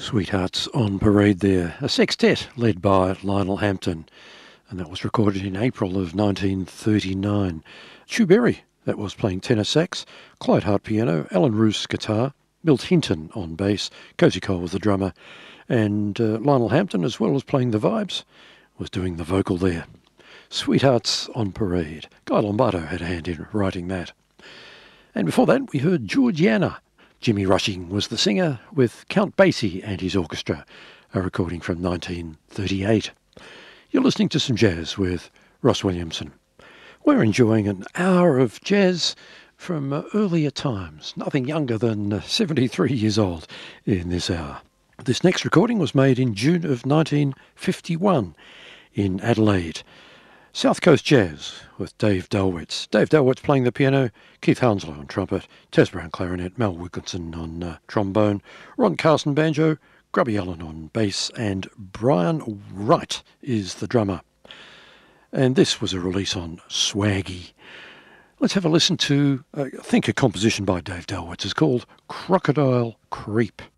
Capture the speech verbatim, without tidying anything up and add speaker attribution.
Speaker 1: Sweethearts on Parade there, a sextet led by Lionel Hampton, and that was recorded in April of nineteen thirty-nine. Chu Berry, that was playing tenor sax, Clyde Hart piano, Alan Roos guitar, Milt Hinton on bass, Cozy Cole was the drummer, and uh, Lionel Hampton, as well as playing the vibes, was doing the vocal there. Sweethearts on Parade. Guy Lombardo had a hand in writing that. And before that, we heard Georgiana. Jimmy Rushing was the singer with Count Basie and his orchestra, a recording from nineteen thirty-eight. You're listening to some jazz with Ross Williamson. We're enjoying an hour of jazz from uh, earlier times, nothing younger than uh, seventy-three years old in this hour. This next recording was made in June of nineteen fifty-one in Adelaide. South Coast Jazz with Dave Dulwitz. Dave Dulwitz playing the piano, Keith Hounslow on trumpet, Tez Brown clarinet, Mel Wilkinson on uh, trombone, Ron Carson banjo, Grubby Allen on bass, and Brian Wright is the drummer. And this was a release on Swaggy. Let's have a listen to, uh, I think a composition by Dave Dulwitz is called Crocodile Creep.